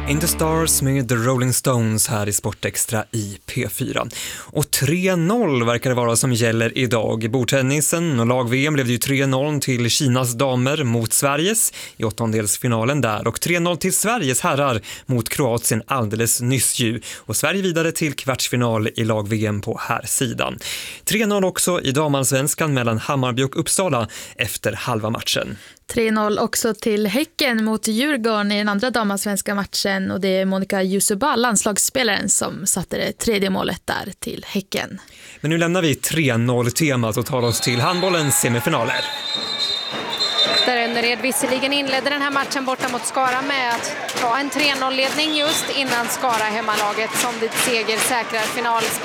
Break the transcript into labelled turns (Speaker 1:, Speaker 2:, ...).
Speaker 1: In the Stars med The Rolling Stones här i Sportextra i P4. Och 3-0 verkar det vara som gäller idag. I bordtennisen och lag-VM blev det ju 3-0 till Kinas damer mot Sveriges i åttondelsfinalen där. Och 3-0 till Sveriges herrar mot Kroatien alldeles nyss ju. Och Sverige vidare till kvartsfinal i lag-VM på här sidan. 3-0 också i damallsvenskan mellan Hammarby och Uppsala efter halva matchen.
Speaker 2: 3-0 också till Häcken mot Djurgården i den andra damallsvenska matchen, och det är Monica Jusubah, landslagsspelaren, som satte det tredje målet där till Häcken.
Speaker 1: Men nu lämnar vi 3-0-temat och tar oss till handbollens semifinaler.
Speaker 3: Där Önnered visserligen inledde den här matchen borta mot Skara med att ta en 3-0-ledning just innan Skara hemmalaget som vid seger säkrar final.